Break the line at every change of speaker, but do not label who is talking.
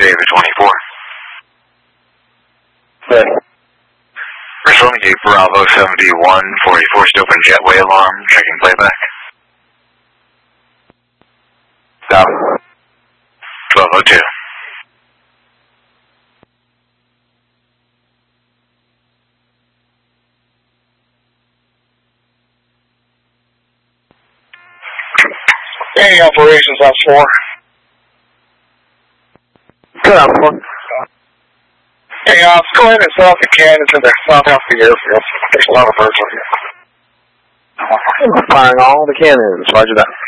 David 24.
Good.
First one, gave Bravo 71 for a forced open jetway alarm, checking playback.
Stop.
1202.
Any operations on 4? Good on 4. Hey, let's go ahead and set off the cannons in the south half of the airfield. There's a lot of birds on here. Firing all the cannons. Roger that.